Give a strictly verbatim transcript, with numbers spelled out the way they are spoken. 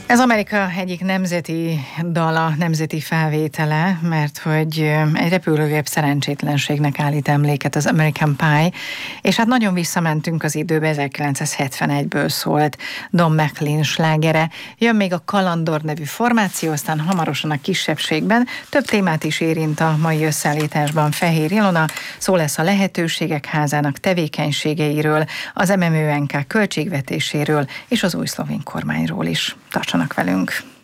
Ez Amerika egyik nemzeti dala, nemzeti felvétele, mert hogy egy repülőgép szerencsétlenségnek állít emléket, az American Pie, és hát nagyon visszamentünk az időbe, ezerkilencszázhetvenegyből szólt Don McLean slágere. Jön még a Kalandor nevű formáció, aztán hamarosan a kisebbségben. Több témát is érint a mai összeállításban Fehér Ilona, szó lesz a Lehetőségek Házának tevékenységeiről, az em em o en ká költségvetéséről és az új szlovén kormányról is. Tartsanak velünk!